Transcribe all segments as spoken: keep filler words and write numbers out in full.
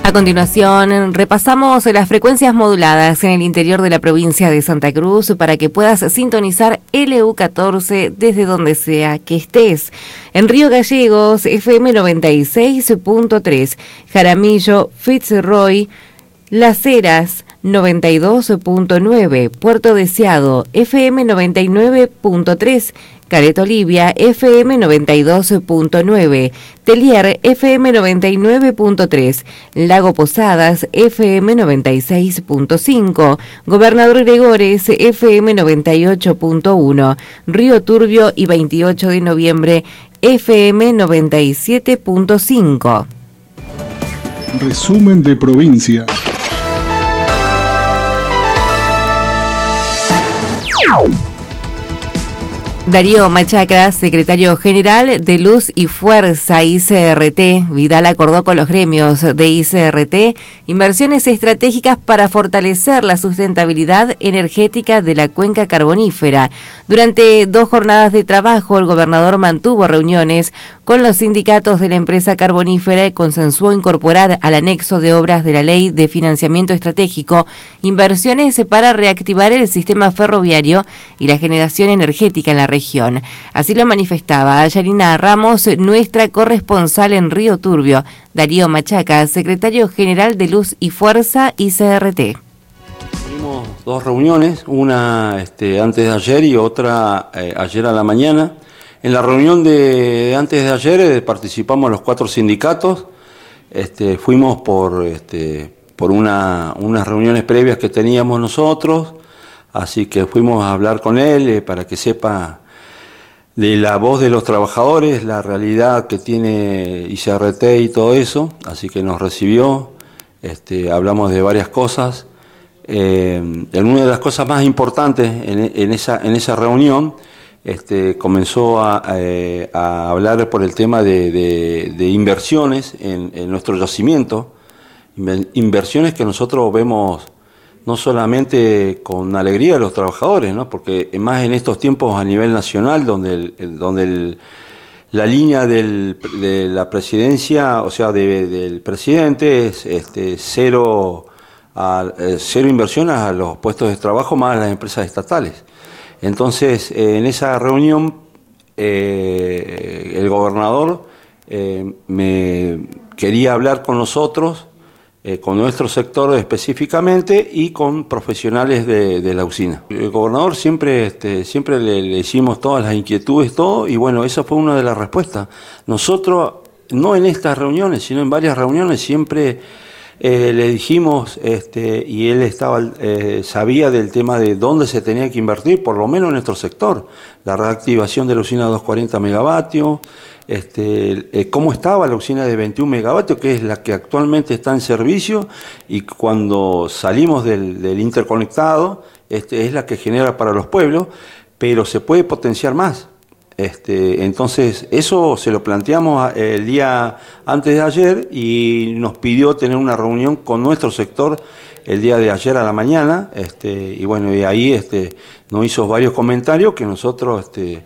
A continuación, repasamos las frecuencias moduladas en el interior de la provincia de Santa Cruz para que puedas sintonizar L U catorce desde donde sea que estés. En Río Gallegos, F M noventa y seis punto tres, Jaramillo, Fitzroy, Las Heras, noventa y dos punto nueve, Puerto Deseado, F M noventa y nueve punto tres, Caleta Olivia, F M noventa y dos punto nueve, Telier, F M noventa y nueve punto tres, Lago Posadas, F M noventa y seis punto cinco, Gobernador Gregores, F M noventa y ocho punto uno, Río Turbio y veintiocho de noviembre, F M noventa y siete punto cinco. Resumen de provincia. Darío Machaca, secretario general de Luz y Fuerza I C R T, Vidal acordó con los gremios de I C R T inversiones estratégicas para fortalecer la sustentabilidad energética de la cuenca carbonífera. Durante dos jornadas de trabajo, el gobernador mantuvo reuniones con los sindicatos de la empresa carbonífera y consensuó incorporar al anexo de obras de la Ley de Financiamiento Estratégico inversiones para reactivar el sistema ferroviario y la generación energética en la región. Así lo manifestaba Yarina Ramos, nuestra corresponsal en Río Turbio. Darío Machaca, secretario general de Luz y Fuerza I C R T. Tuvimos dos reuniones, una este, antes de ayer y otra eh, ayer a la mañana. En la reunión de antes de ayer eh, participamos los cuatro sindicatos. Este, fuimos por, este, por una, unas reuniones previas que teníamos nosotros, así que fuimos a hablar con él eh, para que sepa de la voz de los trabajadores, la realidad que tiene I C R T y todo eso, así que nos recibió, este, hablamos de varias cosas. Eh, en una de las cosas más importantes en, en, esa, en esa reunión, este, comenzó a, a, a hablar por el tema de, de, de inversiones en, en nuestro yacimiento, inversiones que nosotros vemos no solamente con alegría a los trabajadores, ¿no? Porque más en estos tiempos a nivel nacional, donde el, el, donde el, la línea del, de la presidencia, o sea, de, del presidente es este, cero, a, eh, cero inversiones a los puestos de trabajo más a las empresas estatales. Entonces, eh, en esa reunión, eh, el gobernador eh, me quería hablar con nosotros, Eh, con nuestro sector específicamente y con profesionales de, de la usina. El gobernador siempre, este, siempre le, le hicimos todas las inquietudes, todo, y bueno, esa fue una de las respuestas. Nosotros, no en estas reuniones, sino en varias reuniones, siempre eh, le dijimos, este, y él estaba eh, sabía del tema de dónde se tenía que invertir, por lo menos en nuestro sector, la reactivación de la usina de doscientos cuarenta megavatios, Este, eh, cómo estaba la usina de veintiún megavatios, que es la que actualmente está en servicio, y cuando salimos del, del interconectado, este, es la que genera para los pueblos, pero se puede potenciar más. Este, entonces, eso se lo planteamos el día antes de ayer y nos pidió tener una reunión con nuestro sector el día de ayer a la mañana, este, y bueno, y ahí este, nos hizo varios comentarios que nosotros este,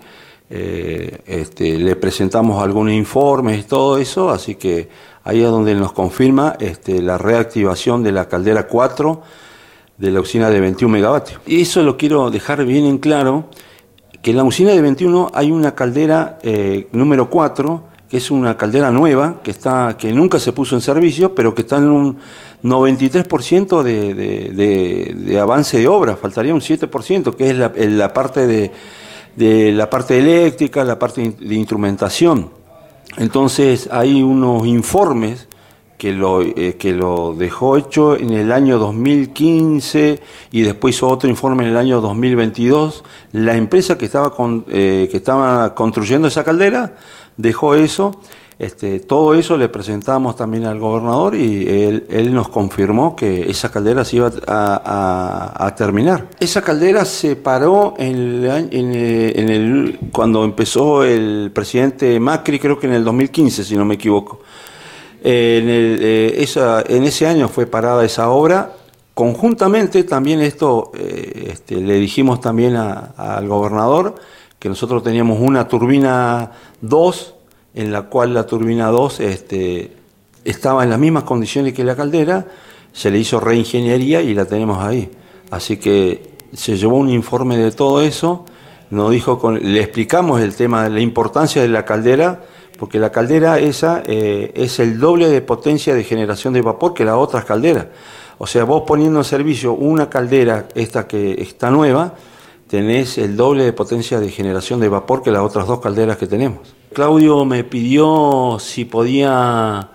Eh, este, le presentamos algunos informes y todo eso, así que ahí es donde nos confirma este, la reactivación de la caldera cuatro de la usina de veintiún megavatios. Y eso lo quiero dejar bien en claro, que en la usina de veintiuno hay una caldera eh, número cuatro, que es una caldera nueva, que, está, que nunca se puso en servicio, pero que está en un noventa y tres por ciento de, de, de, de avance de obra, faltaría un siete por ciento, que es la, la parte de de la parte eléctrica, la parte de instrumentación. Entonces hay unos informes que lo, eh, que lo dejó hecho en el año dos mil quince y después hizo otro informe en el año dos mil veintidós. La empresa que estaba, con, eh, que estaba construyendo esa caldera dejó eso. Este, todo eso le presentamos también al gobernador y él, él nos confirmó que esa caldera se iba a, a, a terminar. Esa caldera se paró en el, en, el, en el, cuando empezó el presidente Macri, creo que en el dos mil quince, si no me equivoco. En, el, eh, esa, en ese año fue parada esa obra. Conjuntamente también esto eh, este, le dijimos también a, al gobernador que nosotros teníamos una turbina dos, en la cual la turbina dos este, estaba en las mismas condiciones que la caldera, se le hizo reingeniería y la tenemos ahí. Así que se llevó un informe de todo eso, nos dijo con, le explicamos el tema de la importancia de la caldera, porque la caldera esa eh, es el doble de potencia de generación de vapor que las otras calderas. O sea, vos poniendo en servicio una caldera, esta que está nueva, tenés el doble de potencia de generación de vapor que las otras dos calderas que tenemos. Claudio me pidió si podía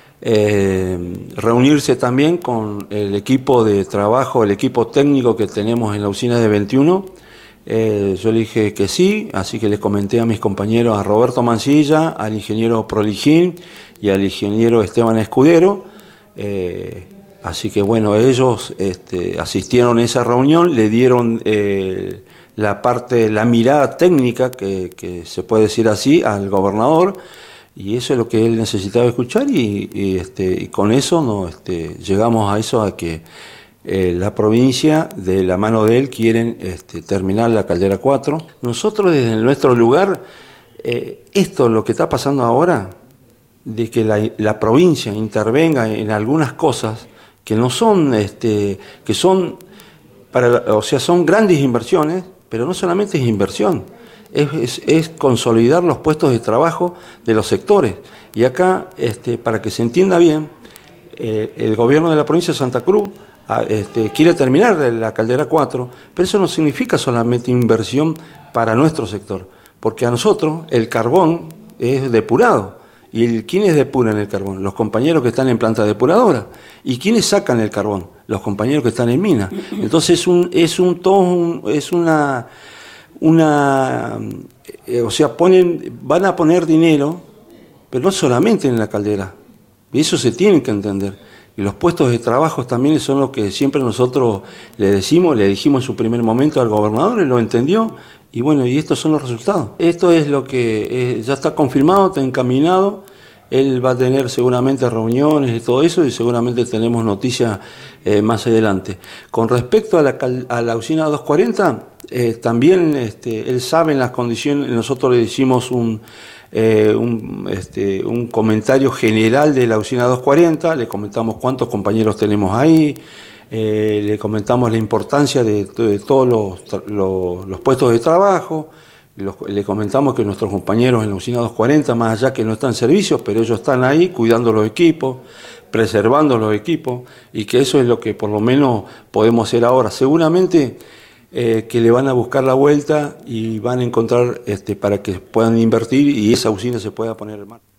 eh, reunirse también con el equipo de trabajo, el equipo técnico que tenemos en la usina de veintiuno. Eh, yo le dije que sí, así que les comenté a mis compañeros, a Roberto Mancilla, al ingeniero Proligín y al ingeniero Esteban Escudero. Eh, así que bueno, ellos este, asistieron a esa reunión, le dieron eh, la parte, la mirada técnica, que, que se puede decir así, al gobernador, y eso es lo que él necesitaba escuchar, y, y, este, y con eso no, este, llegamos a eso, a que Eh, la provincia, de la mano de él, quieren este, terminar la Caldera cuatro. Nosotros desde nuestro lugar, eh, esto lo que está pasando ahora, de que la, la provincia intervenga en algunas cosas que no son, este, que son, para, o sea, son grandes inversiones, pero no solamente es inversión, es, es, es consolidar los puestos de trabajo de los sectores. Y acá, este, para que se entienda bien, eh, el gobierno de la provincia de Santa Cruz Este, quiere terminar la Caldera cuatro, pero eso no significa solamente inversión para nuestro sector, porque a nosotros el carbón es depurado. ¿Y quiénes depuran el carbón? Los compañeros que están en planta depuradora. ¿Y quiénes sacan el carbón? Los compañeros que están en mina. Entonces es un, es un todo un, es una, una eh, o sea, ponen, van a poner dinero, pero no solamente en la caldera. Y eso se tiene que entender. Y los puestos de trabajo también son lo que siempre nosotros le decimos, le dijimos en su primer momento al gobernador, él lo entendió, y bueno, y estos son los resultados. Esto es lo que eh, ya está confirmado, está encaminado, él va a tener seguramente reuniones y todo eso, y seguramente tenemos noticias eh, más adelante. Con respecto a la, a la usina doscientos cuarenta, eh, también este, él sabe en las condiciones, nosotros le hicimos un... Eh, un, este, un comentario general de la usina doscientos cuarenta, le comentamos cuántos compañeros tenemos ahí, eh, le comentamos la importancia de, de todos los, los, los puestos de trabajo, los, le comentamos que nuestros compañeros en la usina doscientos cuarenta, más allá que no están en servicios, pero ellos están ahí cuidando los equipos, preservando los equipos, y que eso es lo que por lo menos podemos hacer ahora. Seguramente Eh, que le van a buscar la vuelta y van a encontrar este, para que puedan invertir y esa usina se pueda poner en marcha.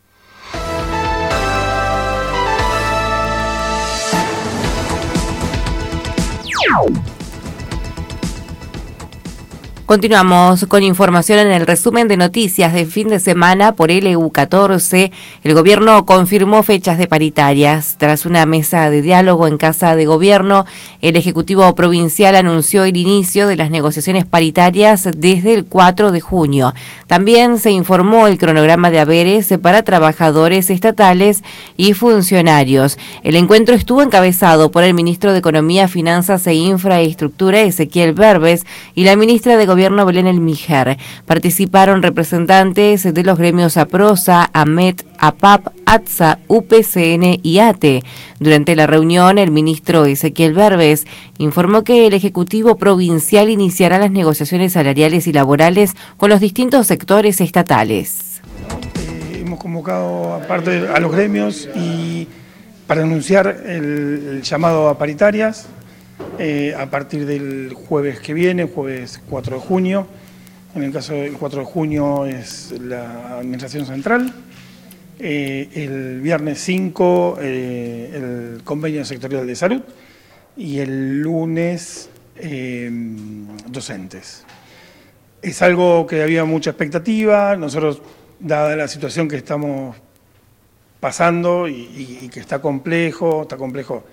Continuamos con información en el resumen de noticias de fin de semana por L U catorce. El gobierno confirmó fechas de paritarias. Tras una mesa de diálogo en Casa de Gobierno, el Ejecutivo Provincial anunció el inicio de las negociaciones paritarias desde el cuatro de junio. También se informó el cronograma de haberes para trabajadores estatales y funcionarios. El encuentro estuvo encabezado por el ministro de Economía, Finanzas e Infraestructura, Ezequiel Berbes, y la ministra de Gobierno, Belén Elmiger. Participaron representantes de los gremios APROSA, AMET, APAP, ATSA, U P C N y ATE. Durante la reunión, el ministro Ezequiel Berbes informó que el Ejecutivo Provincial iniciará las negociaciones salariales y laborales con los distintos sectores estatales. Eh, hemos convocado aparte a los gremios y para anunciar el, el llamado a paritarias. Eh, a partir del jueves que viene, jueves cuatro de junio. En el caso del cuatro de junio es la Administración Central. Eh, el viernes cinco, eh, el Convenio Sectorial de Salud. Y el lunes, eh, docentes. Es algo que había mucha expectativa. Nosotros, dada la situación que estamos pasando y, y, y que está complejo, está complejo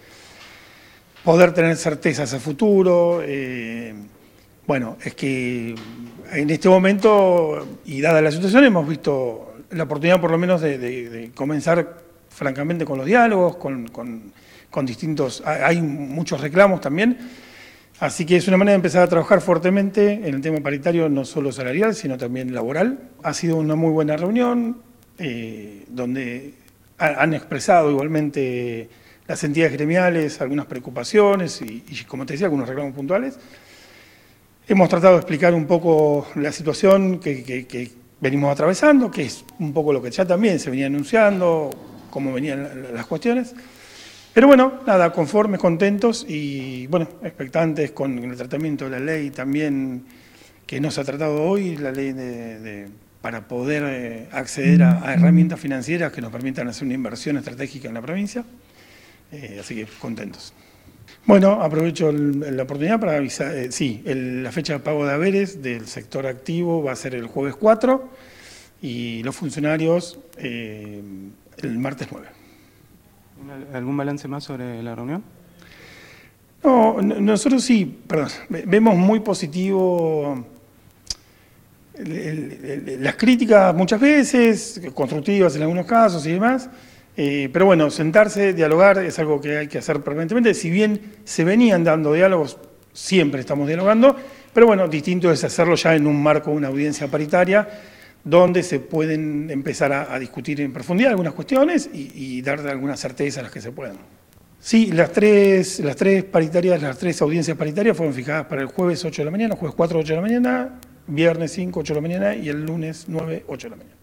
poder tener certezas a futuro. Eh, bueno, es que en este momento, y dada la situación, hemos visto la oportunidad por lo menos de, de, de comenzar francamente con los diálogos, con, con, con distintos... Hay muchos reclamos también, así que es una manera de empezar a trabajar fuertemente en el tema paritario, no solo salarial, sino también laboral. Ha sido una muy buena reunión, eh, donde han expresado igualmente las entidades gremiales algunas preocupaciones y, y, como te decía, algunos reclamos puntuales. Hemos tratado de explicar un poco la situación que, que, que venimos atravesando, que es un poco lo que ya también se venía anunciando, cómo venían las cuestiones. Pero bueno, nada, conformes, contentos y bueno, expectantes con el tratamiento de la ley también que no se ha tratado hoy, la ley de, de, para poder eh, acceder a, a herramientas financieras que nos permitan hacer una inversión estratégica en la provincia. Eh, así que contentos. Bueno, aprovecho el, la oportunidad para avisar, eh, sí, el, la fecha de pago de haberes del sector activo va a ser el jueves cuatro y los funcionarios eh, el martes nueve. ¿Algún balance más sobre la reunión? No, nosotros sí, perdón, vemos muy positivo el, el, el, las críticas muchas veces, constructivas en algunos casos y demás, eh, pero bueno, sentarse, dialogar es algo que hay que hacer permanentemente, si bien se venían dando diálogos, siempre estamos dialogando, pero bueno, distinto es hacerlo ya en un marco, una audiencia paritaria, donde se pueden empezar a, a discutir en profundidad algunas cuestiones y, y dar algunas certezas a las que se puedan. Sí, las tres, las tres paritarias, las tres audiencias paritarias fueron fijadas para el jueves ocho de la mañana, jueves cuatro, ocho de la mañana, viernes cinco, ocho de la mañana y el lunes nueve, ocho de la mañana.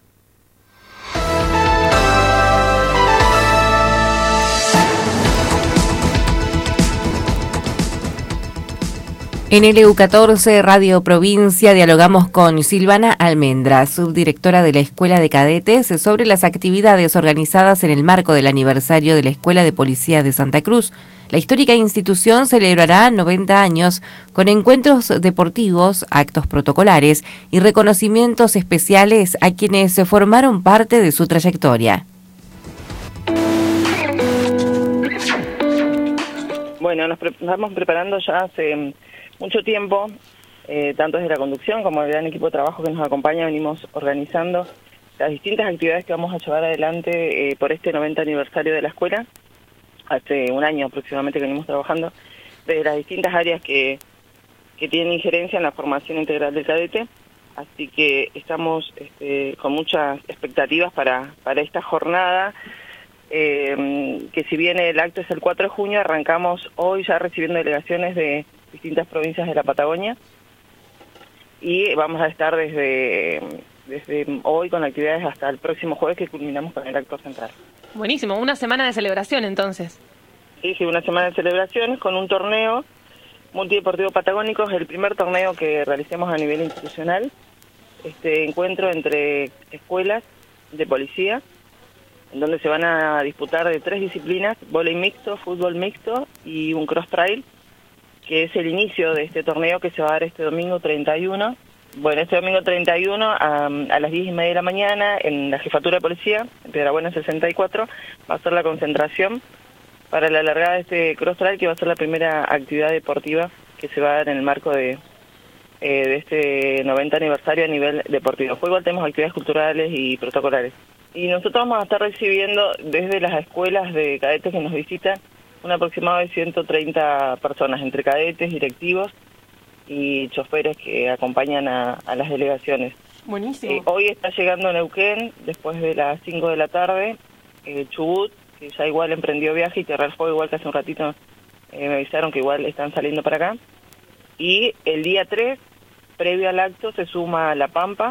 En L U catorce, Radio Provincia, dialogamos con Silvana Almendra, subdirectora de la Escuela de Cadetes, sobre las actividades organizadas en el marco del aniversario de la Escuela de Policía de Santa Cruz. La histórica institución celebrará noventa años con encuentros deportivos, actos protocolares y reconocimientos especiales a quienes formaron parte de su trayectoria. Bueno, nos pre- estamos preparando ya hace mucho tiempo, eh, tanto desde la conducción como el gran equipo de trabajo que nos acompaña, venimos organizando las distintas actividades que vamos a llevar adelante eh, por este noventa aniversario de la escuela. Hace un año aproximadamente que venimos trabajando desde las distintas áreas que, que tienen injerencia en la formación integral del cadete, así que estamos este, con muchas expectativas para, para esta jornada, eh, que si bien el acto es el cuatro de junio, arrancamos hoy ya recibiendo delegaciones de distintas provincias de la Patagonia y vamos a estar desde, desde hoy con actividades hasta el próximo jueves que culminamos con el acto central. Buenísimo, una semana de celebración entonces. Sí, sí, una semana de celebraciones con un torneo multideportivo patagónico, es el primer torneo que realicemos a nivel institucional, este encuentro entre escuelas de policía, en donde se van a disputar de tres disciplinas, vóley mixto, fútbol mixto y un cross trail, que es el inicio de este torneo que se va a dar este domingo treinta y uno. Bueno, este domingo treinta y uno a, a las diez y media de la mañana en la Jefatura de Policía, en Piedrabuena sesenta y cuatro, va a ser la concentración para la largada de este cross trail, que va a ser la primera actividad deportiva que se va a dar en el marco de, eh, de este noventa aniversario a nivel deportivo. Después igual tenemos actividades culturales y protocolares. Y nosotros vamos a estar recibiendo desde las escuelas de cadetes que nos visitan un aproximado de ciento treinta personas, entre cadetes, directivos y choferes que acompañan a, a las delegaciones. Buenísimo. Eh, hoy está llegando Neuquén, después de las cinco de la tarde, eh, Chubut, que ya igual emprendió viaje, y Tierra del Fuego, igual que hace un ratito eh, me avisaron que igual están saliendo para acá. Y el día tres, previo al acto, se suma La Pampa,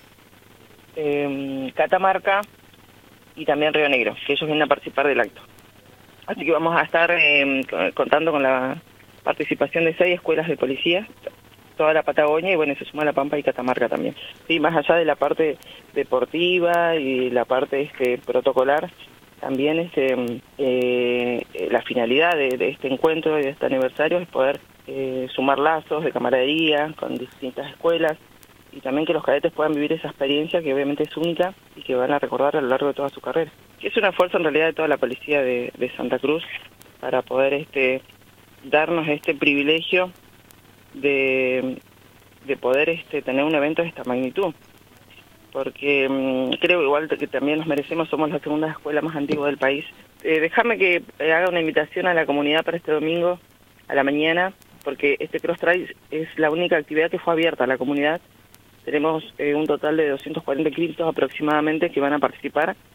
eh, Catamarca y también Río Negro, que ellos vienen a participar del acto. Así que vamos a estar eh, contando con la participación de seis escuelas de policía, toda la Patagonia, y bueno, se suma La Pampa y Catamarca también. Sí, más allá de la parte deportiva y la parte este protocolar, también este eh, la finalidad de, de este encuentro y de este aniversario es poder eh, sumar lazos de camaradería con distintas escuelas, y también que los cadetes puedan vivir esa experiencia que obviamente es única y que van a recordar a lo largo de toda su carrera. Que es un esfuerzo en realidad de toda la policía de, de Santa Cruz para poder este darnos este privilegio de, de poder este tener un evento de esta magnitud. Porque mmm, creo igual que también nos merecemos, somos la segunda escuela más antigua del país. Eh, déjame que haga una invitación a la comunidad para este domingo a la mañana, porque este cross trail es la única actividad que fue abierta a la comunidad. Tenemos eh, un total de doscientos cuarenta inscritos aproximadamente que van a participar,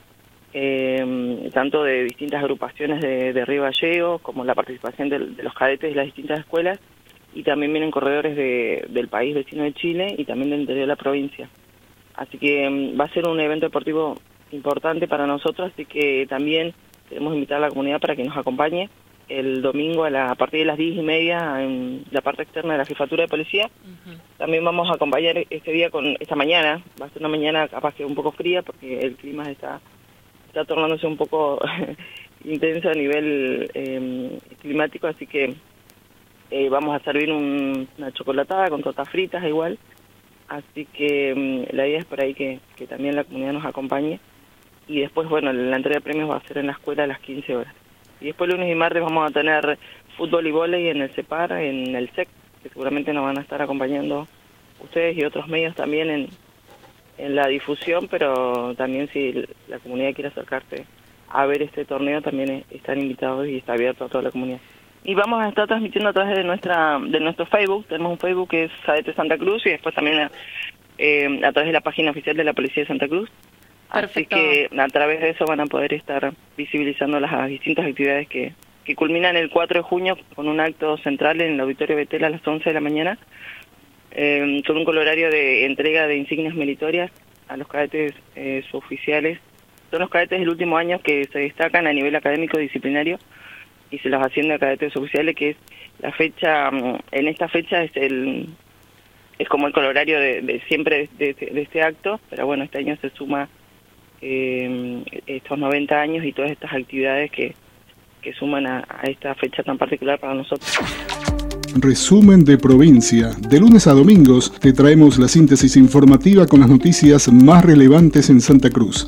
eh, tanto de distintas agrupaciones de, de Río Gallegos, como la participación de, de los cadetes de las distintas escuelas, y también vienen corredores de, del país vecino de Chile y también del interior de la provincia. Así que um, va a ser un evento deportivo importante para nosotros, así que también queremos invitar a la comunidad para que nos acompañe el domingo a, la, a partir de las diez y media en la parte externa de la Jefatura de Policía. Uh-huh. También vamos a acompañar este día con esta mañana, va a ser una mañana capaz que un poco fría porque el clima está, está tornándose un poco intenso a nivel eh, climático, así que eh, vamos a servir un, una chocolatada con tortas fritas igual, así que um, la idea es por ahí que, que también la comunidad nos acompañe. Y después, bueno, la entrega de premios va a ser en la escuela a las quince horas. Y después lunes y martes vamos a tener fútbol y vóley en el CEPAR, en el S E C, que seguramente nos van a estar acompañando ustedes y otros medios también en, en la difusión, pero también si la comunidad quiere acercarse a ver este torneo, también están invitados y está abierto a toda la comunidad. Y vamos a estar transmitiendo a través de nuestra de nuestro Facebook, tenemos un Facebook que es Cadete Santa Cruz y después también eh, a través de la página oficial de la Policía de Santa Cruz. Perfecto. Así que a través de eso van a poder estar visibilizando las distintas actividades que, que culminan el cuatro de junio con un acto central en el Auditorio Betel a las once de la mañana, eh, con un colorario de entrega de insignias meritorias a los cadetes eh, suboficiales. Son los cadetes del último año que se destacan a nivel académico disciplinario y se los asciende a cadetes suboficiales, que es la fecha, en esta fecha es el es como el colorario de, de siempre de, de, de este acto, pero bueno, este año se suma Eh, estos noventa años y todas estas actividades que, que suman a, a esta fecha tan particular para nosotros. Resumen de provincia. De lunes a domingos te traemos la síntesis informativa con las noticias más relevantes en Santa Cruz.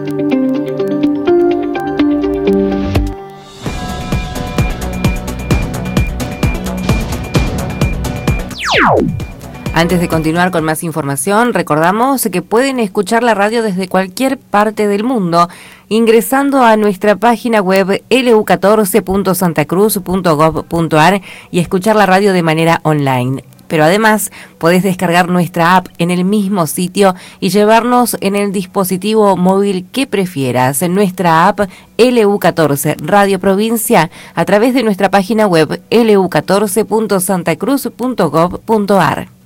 Antes de continuar con más información, recordamos que pueden escuchar la radio desde cualquier parte del mundo ingresando a nuestra página web l u catorce punto santa cruz punto gov punto a r y escuchar la radio de manera online. Pero además podés descargar nuestra app en el mismo sitio y llevarnos en el dispositivo móvil que prefieras. En nuestra app L U catorce Radio Provincia a través de nuestra página web l u catorce punto santa cruz punto gov punto a r.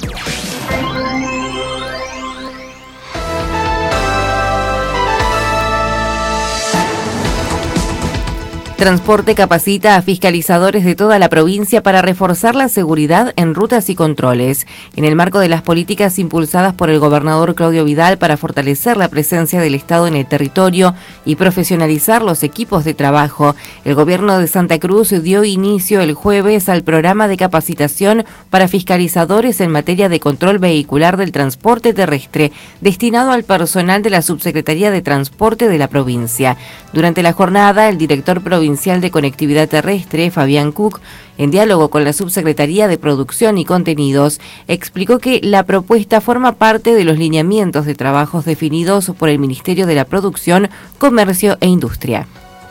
Transporte capacita a fiscalizadores de toda la provincia para reforzar la seguridad en rutas y controles. En el marco de las políticas impulsadas por el gobernador Claudio Vidal para fortalecer la presencia del Estado en el territorio y profesionalizar los equipos de trabajo, el gobierno de Santa Cruz dio inicio el jueves al programa de capacitación para fiscalizadores en materia de control vehicular del transporte terrestre, destinado al personal de la Subsecretaría de Transporte de la provincia. Durante la jornada, el director provincial de Conectividad Terrestre, Fabián Cook, en diálogo con la Subsecretaría de Producción y Contenidos, explicó que la propuesta forma parte de los lineamientos de trabajos definidos por el Ministerio de la Producción, Comercio e Industria.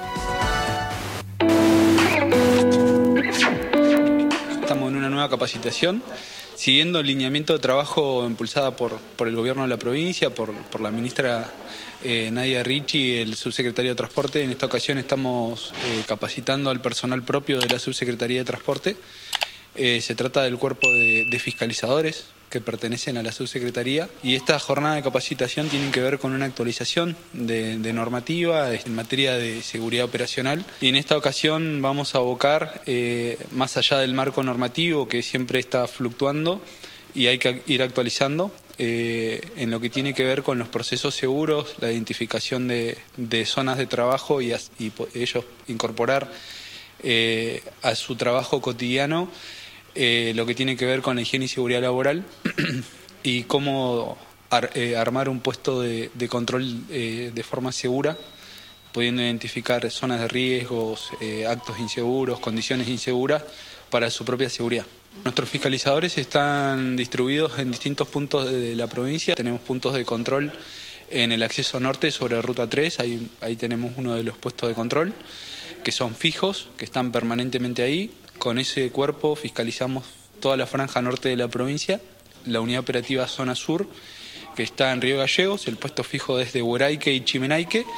Estamos en una nueva capacitación, siguiendo el lineamiento de trabajo impulsada por, por el gobierno de la provincia, por, por la ministra eh, Nadia Ricci, el subsecretario de Transporte. En esta ocasión estamos eh, capacitando al personal propio de la Subsecretaría de Transporte. Eh, se trata del cuerpo de, de fiscalizadores que pertenecen a la subsecretaría, y esta jornada de capacitación tiene que ver con una actualización de, de normativa en materia de seguridad operacional, y en esta ocasión vamos a abocar eh, más allá del marco normativo que siempre está fluctuando y hay que ir actualizando eh, en lo que tiene que ver con los procesos seguros, la identificación de, de zonas de trabajo y, a, y ellos incorporar eh, a su trabajo cotidiano Eh, lo que tiene que ver con la higiene y seguridad laboral y cómo ar, eh, armar un puesto de, de control eh, de forma segura, pudiendo identificar zonas de riesgos, eh, actos inseguros, condiciones inseguras para su propia seguridad. Nuestros fiscalizadores están distribuidos en distintos puntos de la provincia. Tenemos puntos de control en el acceso norte sobre Ruta tres, ahí, ahí tenemos uno de los puestos de control, que son fijos, que están permanentemente ahí. Con ese cuerpo fiscalizamos toda la franja norte de la provincia, la unidad operativa Zona Sur, que está en Río Gallegos, el puesto fijo desde Hueraique y Chimenaique,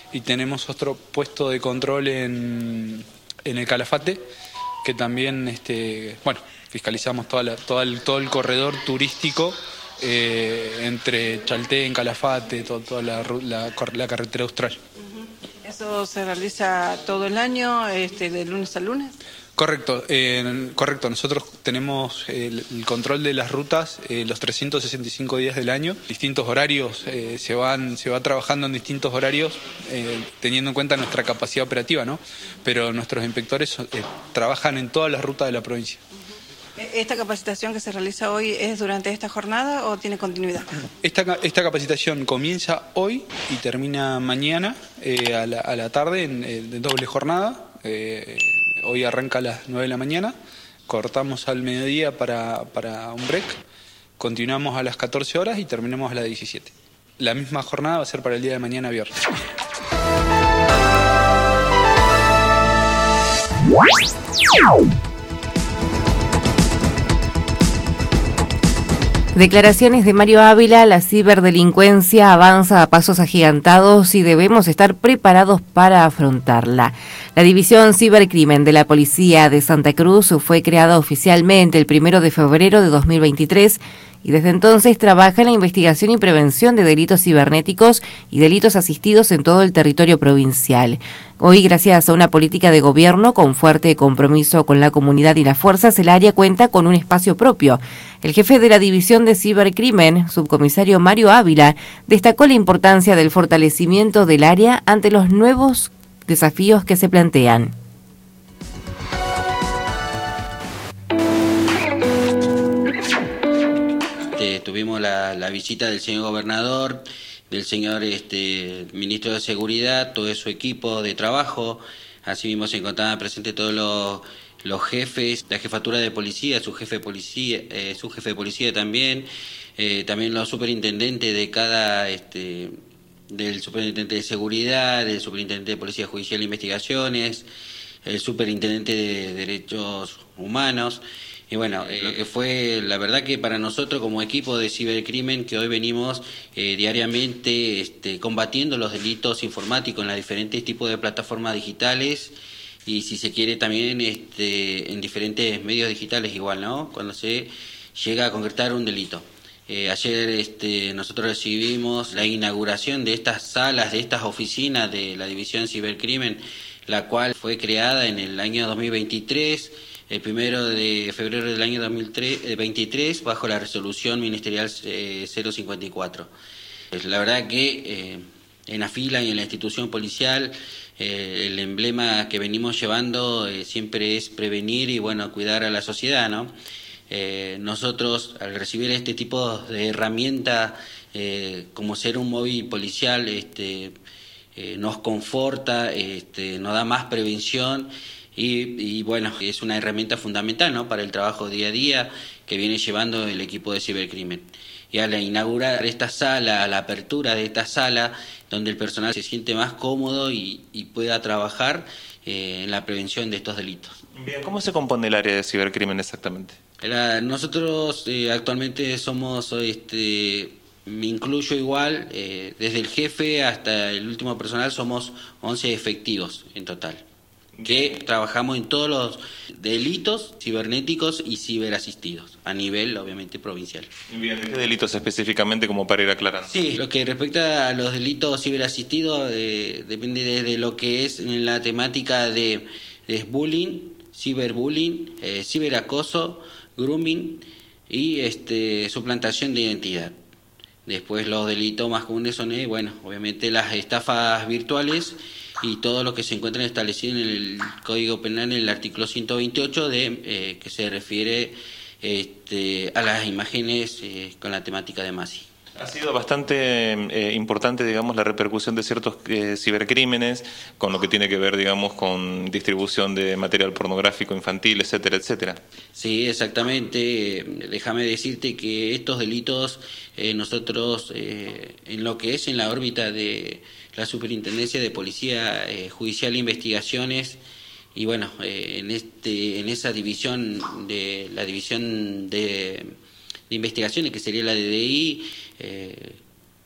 y tenemos otro puesto de control en, en el Calafate, que también, este, bueno, fiscalizamos toda la, toda el, todo el corredor turístico eh, entre Chaltén, Calafate, todo, toda la, la, la carretera austral. ¿Eso se realiza todo el año, este, de lunes a lunes? Correcto, eh, correcto. Nosotros tenemos el, el control de las rutas eh, los trescientos sesenta y cinco días del año. Distintos horarios, eh, se van se va trabajando en distintos horarios, eh, teniendo en cuenta nuestra capacidad operativa, ¿no? Pero nuestros inspectores eh, trabajan en todas las rutas de la provincia. ¿Esta capacitación que se realiza hoy es durante esta jornada o tiene continuidad? Esta, esta capacitación comienza hoy y termina mañana eh, a, la, a la tarde en, en doble jornada. Eh, hoy arranca a las nueve de la mañana, cortamos al mediodía para, para un break, continuamos a las catorce horas y terminamos a las diecisiete. La misma jornada va a ser para el día de mañana viernes. Declaraciones de Mario Ávila: la ciberdelincuencia avanza a pasos agigantados y debemos estar preparados para afrontarla. La División Cibercrimen de la Policía de Santa Cruz fue creada oficialmente el primero de febrero de dos mil veintitrés y desde entonces trabaja en la investigación y prevención de delitos cibernéticos y delitos asistidos en todo el territorio provincial. Hoy, gracias a una política de gobierno con fuerte compromiso con la comunidad y las fuerzas, el área cuenta con un espacio propio. El jefe de la División de Cibercrimen, subcomisario Mario Ávila, destacó la importancia del fortalecimiento del área ante los nuevos desafíos que se plantean. Tuvimos la, la visita del señor gobernador, del señor este, ministro de Seguridad, todo su equipo de trabajo. Así mismo se encontraban presentes todos los, los jefes, la jefatura de policía, su jefe de policía, eh, su jefe de policía también, eh, también los superintendentes de cada, este, del superintendente de seguridad, del superintendente de Policía Judicial e Investigaciones, el superintendente de Derechos Humanos. Y bueno, eh, lo que fue, la verdad que para nosotros como equipo de cibercrimen, que hoy venimos eh, diariamente este, combatiendo los delitos informáticos en los diferentes tipos de plataformas digitales y si se quiere también este, en diferentes medios digitales igual, ¿no? Cuando se llega a concretar un delito. Eh, ayer este, nosotros recibimos la inauguración de estas salas, de estas oficinas de la División Cibercrimen, la cual fue creada en el año dos mil veintitrés, el primero de febrero del año dos mil veintitrés, bajo la resolución ministerial eh, cero cincuenta y cuatro. Pues la verdad que eh, en la fila y en la institución policial eh, el emblema que venimos llevando eh, siempre es prevenir y bueno cuidar a la sociedad, ¿no? Eh, nosotros al recibir este tipo de herramienta eh, como ser un móvil policial este, eh, nos conforta, este, nos da más prevención. Y, y bueno, es una herramienta fundamental, ¿no?, para el trabajo día a día que viene llevando el equipo de cibercrimen. Y al inaugurar esta sala, a la apertura de esta sala, donde el personal se siente más cómodo y, y pueda trabajar eh, en la prevención de estos delitos. Bien, ¿cómo se compone el área de cibercrimen exactamente? La, nosotros eh, actualmente somos, este, me incluyo igual, eh, desde el jefe hasta el último personal, somos once efectivos en total, que trabajamos en todos los delitos cibernéticos y ciberasistidos, a nivel, obviamente, provincial. Bien, ¿qué delitos específicamente, como para ir aclarando? Sí, lo que respecta a los delitos ciberasistidos, eh, depende de lo que es en la temática de, de bullying, ciberbullying, eh, ciberacoso, grooming y este, suplantación de identidad. Después los delitos más comunes son, eh, bueno, obviamente las estafas virtuales y todo lo que se encuentra establecido en el Código Penal en el artículo ciento veintiocho de eh, que se refiere este, a las imágenes eh, con la temática de Masi. Ha sido bastante eh, importante, digamos, la repercusión de ciertos eh, cibercrímenes con lo que tiene que ver, digamos, con distribución de material pornográfico infantil, etcétera, etcétera. Sí, exactamente. Déjame decirte que estos delitos eh, nosotros, eh, en lo que es en la órbita de la Superintendencia de Policía eh, Judicial e Investigaciones, y bueno, eh, en este, en esa división de la división de, de investigaciones que sería la D D I, eh,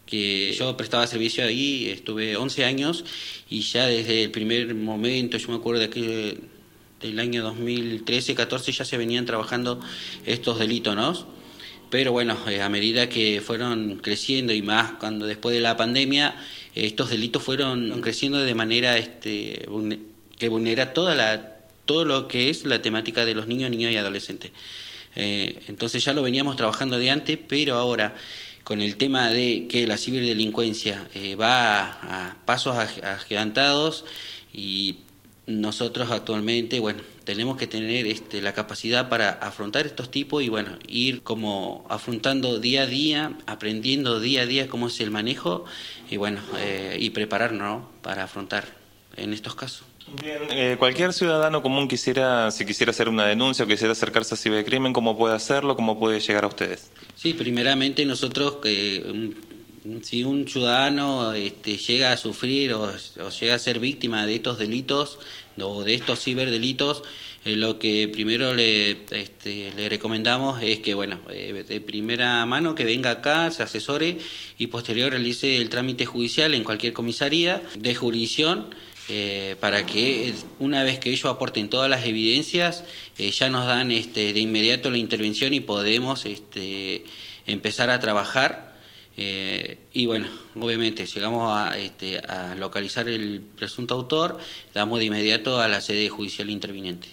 que yo prestaba servicio ahí, estuve once años y ya desde el primer momento, yo me acuerdo de que del año dos mil trece, catorce ya se venían trabajando estos delitos, ¿no? Pero bueno, eh, a medida que fueron creciendo y más cuando después de la pandemia, eh, estos delitos fueron creciendo de manera este, que vulnera toda la, todo lo que es la temática de los niños, niños y adolescentes. Eh, entonces ya lo veníamos trabajando de antes, pero ahora con el tema de que la ciberdelincuencia eh, va a, a pasos agigantados y nosotros actualmente, bueno, tenemos que tener este, la capacidad para afrontar estos tipos y bueno, ir como afrontando día a día, aprendiendo día a día cómo es el manejo y bueno, eh, y prepararnos, ¿no?, para afrontar en estos casos. Bien, eh, cualquier ciudadano común quisiera, si quisiera hacer una denuncia o quisiera acercarse a cibercrimen, ¿cómo puede hacerlo? ¿Cómo puede llegar a ustedes? Sí, primeramente nosotros, eh, si un ciudadano este, llega a sufrir o, o llega a ser víctima de estos delitos o de estos ciberdelitos, eh, lo que primero le, este, le recomendamos es que, bueno, eh, de primera mano que venga acá, se asesore y posterior realice el trámite judicial en cualquier comisaría de jurisdicción. Eh, para que una vez que ellos aporten todas las evidencias, eh, ya nos dan este, de inmediato la intervención y podemos este, empezar a trabajar. Eh, y bueno, obviamente llegamos a, este, a localizar el presunto autor, damos de inmediato a la sede judicial interviniente.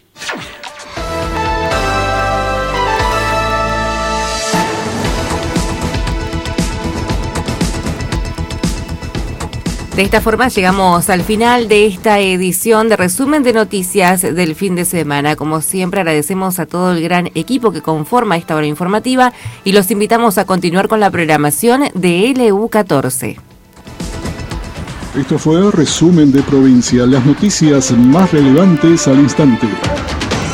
De esta forma llegamos al final de esta edición de resumen de noticias del fin de semana. Como siempre agradecemos a todo el gran equipo que conforma esta hora informativa y los invitamos a continuar con la programación de L U catorce. Esto fue Resumen de Provincia, las noticias más relevantes al instante.